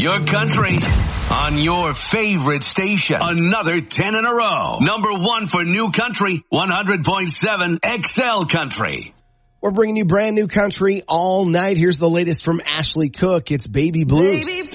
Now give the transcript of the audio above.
your country on your favorite station. Another 10 in a row. Number 1 for new country, 100.7 XL Country. We're bringing you brand new country all night. Here's the latest from Ashley Cook. It's Baby Blues. Baby